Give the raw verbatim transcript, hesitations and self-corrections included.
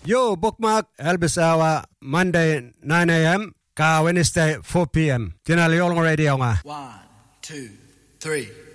Yo, bookmark Elvis Hour, Monday nine a.m. ka Wednesday four p.m. Tinali Olong Radio nga. One, two, three.